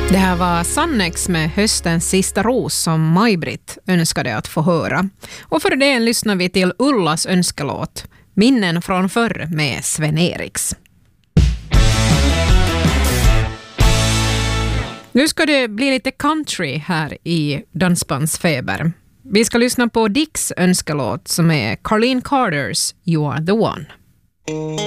Det här var Sannex med höstens sista ros som Maj-Britt önskade att få höra. Och för det lyssnar vi till Ullas önskelåt Minnen från förr med Sven-Eriks. Nu ska det bli lite country här i Dansbandsfeber. Vi ska lyssna på Dicks önskelåt som är Carlene Carters You Are The One.